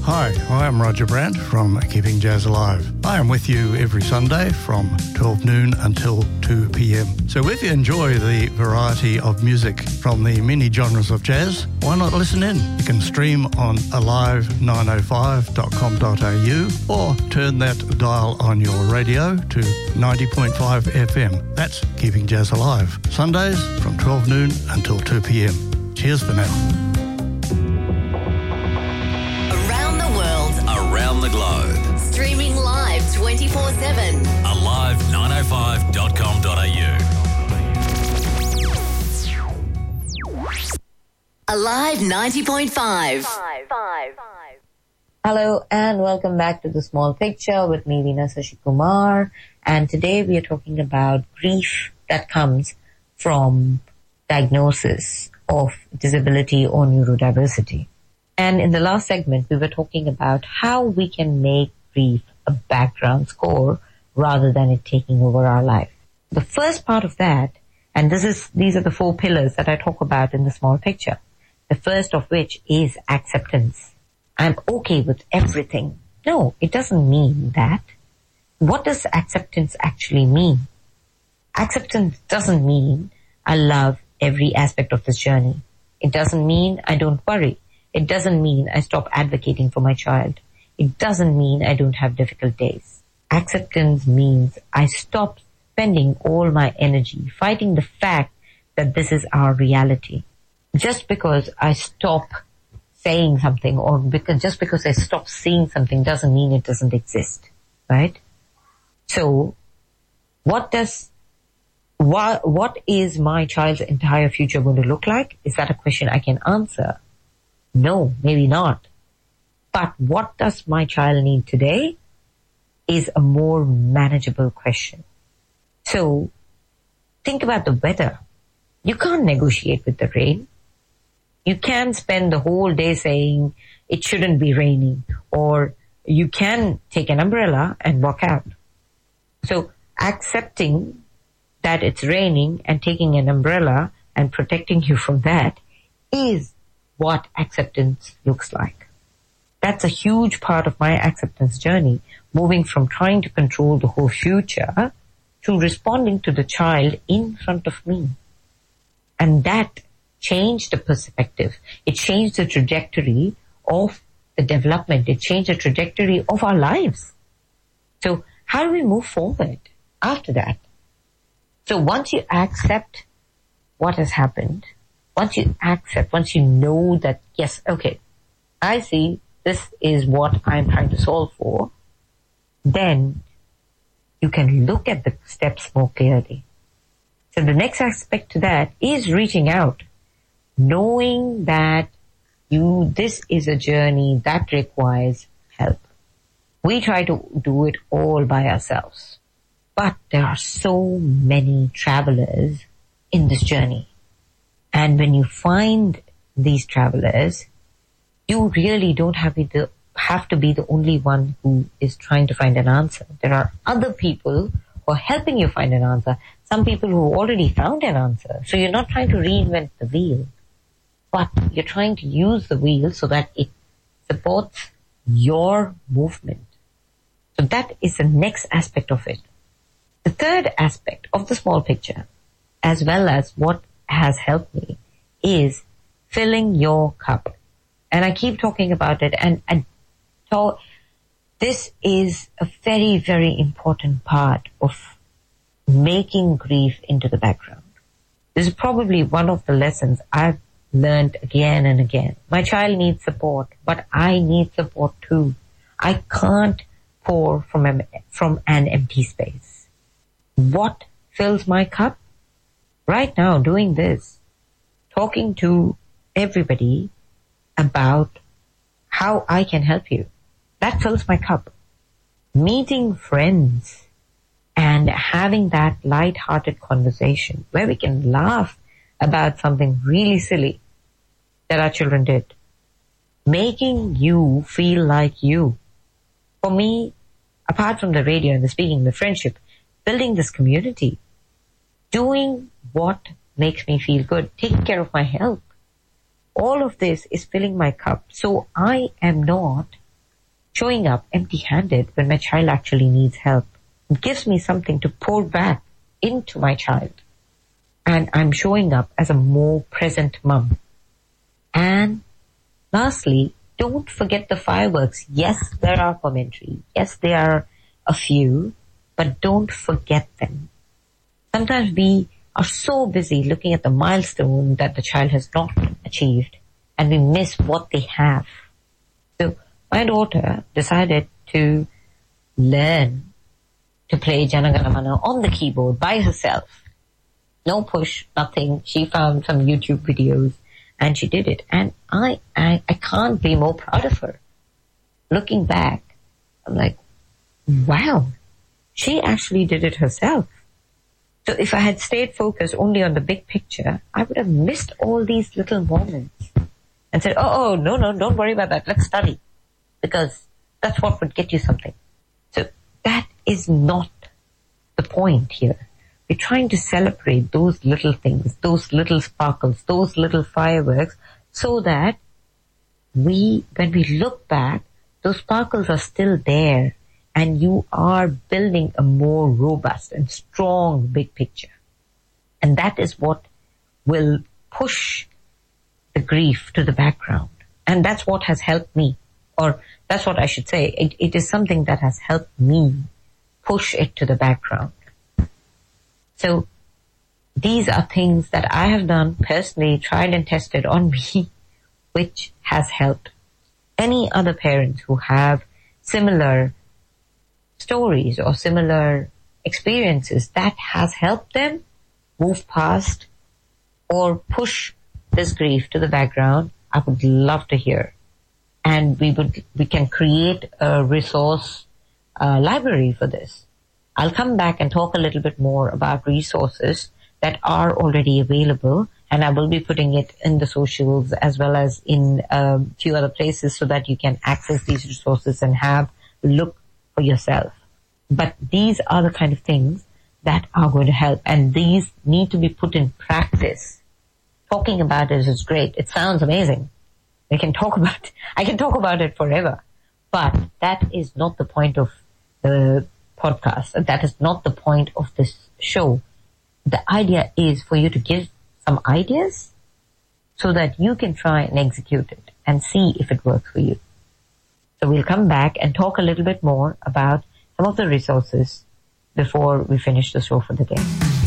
Hi, I'm Roger Brandt from Keeping Jazz Alive. I am with you every Sunday from 12 noon until 2 p.m. So if you enjoy the variety of music from the many genres of jazz, why not listen in? You can stream on alive905.com.au or turn that dial on your radio to 90.5 FM. That's Keeping Jazz Alive. Sundays from 12 noon until 2 p.m. Cheers for now. Around the globe. Streaming live 24/7. Alive905.com.au. Alive 90.5. Hello and welcome back to The Small Picture with me, Veena Sasikumar. And today we are talking about grief that comes from diagnosis of disability or neurodiversity. And in the last segment, we were talking about how we can make grief a background score rather than it taking over our life. The first part of that, and these are the 4 pillars that I talk about in The Small Picture. The first of which is acceptance. I'm okay with everything. No, it doesn't mean that. What does acceptance actually mean? Acceptance doesn't mean I love every aspect of this journey. It doesn't mean I don't worry. It doesn't mean I stop advocating for my child. It doesn't mean I don't have difficult days. Acceptance means I stop spending all my energy fighting the fact that this is our reality. Just because I stop saying something or just because I stop seeing something doesn't mean it doesn't exist, right? So what is my child's entire future going to look like? Is that a question I can answer? No, maybe not. But what does my child need today is a more manageable question. So think about the weather. You can't negotiate with the rain. You can't spend the whole day saying it shouldn't be raining, or you can take an umbrella and walk out. So accepting that it's raining and taking an umbrella and protecting you from that is what acceptance looks like. That's a huge part of my acceptance journey, moving from trying to control the whole future to responding to the child in front of me. And that changed the perspective. It changed the trajectory of the development. It changed the trajectory of our lives. So how do we move forward after that? So once you accept what has happened, once you know that, yes, okay, I see this is what I'm trying to solve for, then you can look at the steps more clearly. So the next aspect to that is reaching out, knowing that this is a journey that requires help. We try to do it all by ourselves, but there are so many travelers in this journey. And when you find these travelers, you really don't have to be the only one who is trying to find an answer. There are other people who are helping you find an answer. Some people who already found an answer. So you're not trying to reinvent the wheel, but you're trying to use the wheel so that it supports your movement. So that is the next aspect of it. The third aspect of the small picture, as well as what has helped me, is filling your cup. And I keep talking about it, and this is a very, very important part of making grief into the background. This is probably one of the lessons I've learned again and again. My child needs support, but I need support too. I can't pour from an empty space. What fills my cup? Right now, doing this, talking to everybody about how I can help you. That fills my cup. Meeting friends and having that light-hearted conversation where we can laugh about something really silly that our children did. Making you feel like you. For me, apart from the radio and the speaking, the friendship, building this community, doing what makes me feel good, taking care of my health. All of this is filling my cup. So I am not showing up empty-handed when my child actually needs help. It gives me something to pour back into my child. And I'm showing up as a more present mum. And lastly, don't forget the fireworks. Yes, there are commentary. Yes, there are a few, but don't forget them. Sometimes we are so busy looking at the milestone that the child has not achieved, and we miss what they have. So my daughter decided to learn to play Jana Gana Mana on the keyboard by herself. No push, nothing. She found some YouTube videos and she did it. And I can't be more proud of her. Looking back, I'm like, wow, she actually did it herself. So if I had stayed focused only on the big picture, I would have missed all these little moments and said, oh, no, don't worry about that. Let's study, because that's what would get you something. So that is not the point here. We're trying to celebrate those little things, those little sparkles, those little fireworks, so that when we look back, those sparkles are still there, and you are building a more robust and strong big picture. And that is what will push the grief to the background. And that's what has helped me, or that's what I should say. It is something that has helped me push it to the background. So these are things that I have done personally, tried and tested on me, which has helped any other parents who have similar stories or similar experiences. That has helped them move past or push this grief to the background. I would love to hear. And we can create a resource library for this. I'll come back and talk a little bit more about resources that are already available, and I will be putting it in the socials as well as in a few other places so that you can access these resources and have a look for yourself. But these are the kind of things that are going to help, and these need to be put in practice. Talking about it is great. It sounds amazing. I can talk about it forever, but that is not the point of the podcast. That is not the point of this show. The idea is for you to give some ideas so that you can try and execute it and see if it works for you. So we'll come back and talk a little bit more about some of the resources before we finish the show for the day.